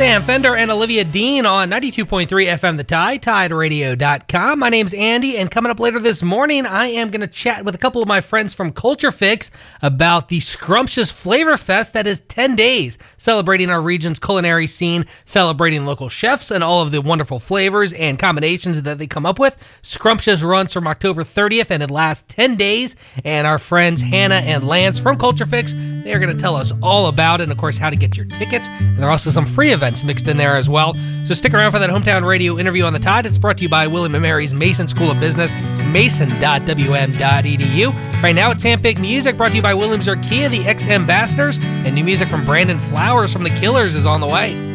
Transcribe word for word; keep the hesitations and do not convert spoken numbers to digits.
Sam Fender and Olivia Dean on ninety-two point three F M The Tide, tide radio dot com. My name's Andy, and coming up later this morning, I am going to chat with a couple of my friends from Culture Fix about the Scrumptious Flavor Fest that is ten days, celebrating our region's culinary scene, celebrating local chefs and all of the wonderful flavors and combinations that they come up with. Scrumptious runs from October thirtieth, and it lasts ten days, and our friends Hannah and Lance from Culture Fix, they're going to tell us all about it, and of course, how to get your tickets. And there are also some free events mixed in there as well. So stick around for that Hometown Radio interview on the Tide. It's brought to you by William and Mary's Mason School of Business, mason dot w m dot e d u. Right now, it's Handpicked Music, brought to you by Williams Archaea, the X Ambassadors, and new music from Brandon Flowers from The Killers is on the way.